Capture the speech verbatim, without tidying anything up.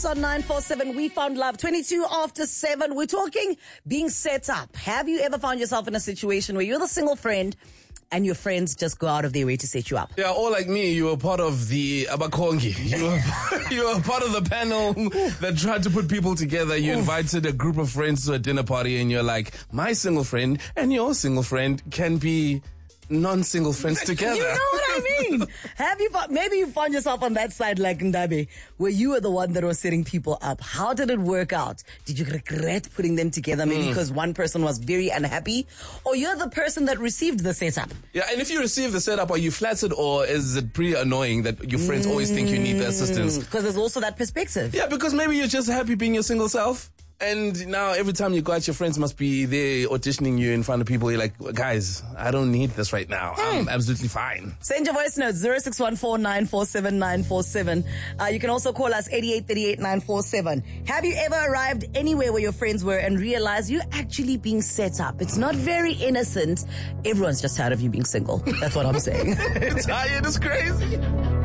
us on nine four seven. We found love. twenty-two after seven. We're talking being set up. Have you ever found yourself in a situation where you're the single friend and your friends just go out of their way to set you up? Yeah, or like me, you were part of the Abakongi. You were, you were part of the panel that tried to put people together. You invited a group of friends to a dinner party and you're like, my single friend and your single friend can be non-single friends together. You know what I mean? Have you found, maybe you found yourself on that side like Ndabe, where you were the one that was setting people up. How did it work out? Did you regret putting them together maybe mm. because one person was very unhappy? Or you're the person that received the setup? Yeah, and if you receive the setup, are you flattered or is it pretty annoying that your friends mm. always think you need the assistance? Because there's also that perspective. Yeah, because maybe you're just happy being your single self. And now every time you go out, your friends must be there auditioning you in front of people. You're like, guys, I don't need this right now. Mm. I'm absolutely fine. Send your voice notes, zero six one four nine four seven nine four seven. Uh, you can also call us eighty-eight thirty-eight nine four seven. Have you ever arrived anywhere where your friends were and realized you're actually being set up? It's not very innocent. Everyone's just tired of you being single. That's what I'm saying. Tired is crazy.